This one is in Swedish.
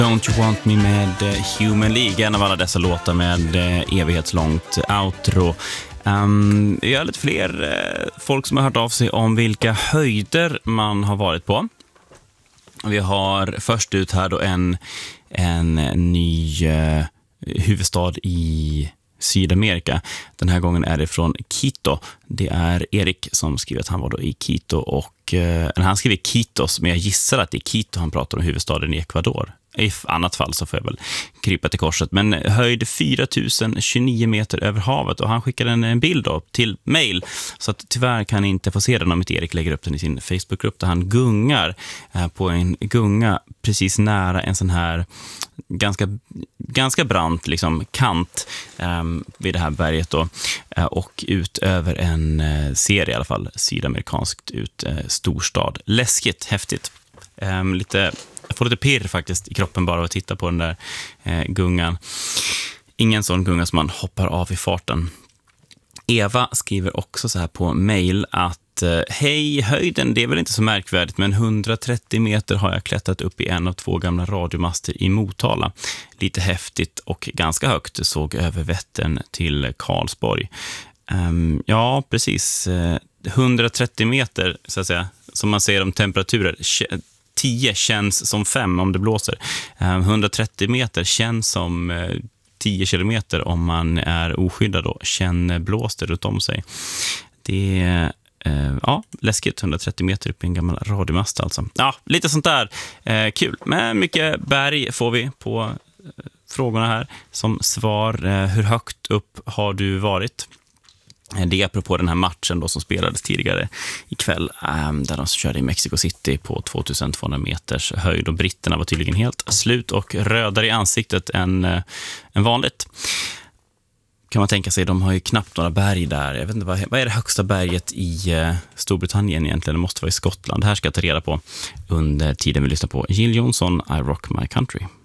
Don't You Want Me med Human League, en av alla dessa låtar med evighetslångt outro. Vi har lite fler folk som har hört av sig om vilka höjder man har varit på. Vi har först ut här då en ny huvudstad i Sydamerika. Den här gången är det från Quito. Det är Erik som skriver att han var då i Quito och han skriver Quitos, men jag gissar att det är Quito han pratar om, huvudstaden i Ecuador. I annat fall så får jag väl krypa till korset. Men höjd 4029 meter över havet och han skickade en bild då till mail. Så att tyvärr kan jag inte få se den om inte Erik lägger upp den i sin Facebookgrupp där han gungar på en gunga precis nära en sån här ganska brant liksom, kant vid det här berget då, och ut över en serie i alla fall, sydamerikanskt ut storstad. Läskigt, häftigt. Jag får lite pirr faktiskt i kroppen bara att titta på den där gungan. Ingen sån gunga som man hoppar av i farten. Eva skriver också så här på mail att hej, höjden, det är väl inte så märkvärdigt, men 130 meter har jag klättrat upp i en av 2 gamla radiomaster i Motala. Lite häftigt och ganska högt, såg över Vättern till Karlsborg. Ja, precis. 130 meter, så att säga, som man ser om temperaturer. 10 känns som 5 om det blåser. 130 meter känns som 10 kilometer om man är oskyddad och känner blåster runt om sig. Det är läskigt, 130 meter upp i en gammal radiomast alltså. Ja, lite sånt där. Kul. Men mycket berg får vi på frågorna här. Som svar, hur högt upp har du varit? Det är apropå den här matchen då som spelades tidigare ikväll där de körde i Mexico City på 2200 meters höjd och britterna var tydligen helt slut och rödare i ansiktet än vanligt. Kan man tänka sig, de har ju knappt några berg där. Jag vet inte, vad är det högsta berget i Storbritannien egentligen? Det måste vara i Skottland. Det här ska jag ta reda på under tiden vi lyssnar på Jill Johnson, I Rock My Country.